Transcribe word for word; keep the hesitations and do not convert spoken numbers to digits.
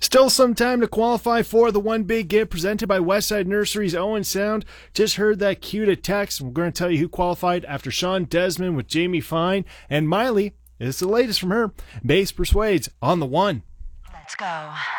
Still some time to qualify for the One Big Gift presented by Westside Nursery's Owen Sound. Just heard that cue to text. We're going to tell you who qualified after Sean Desmond with Jamie Fine. And Miley is the latest from her. Bass Persuades on the one. Let's go.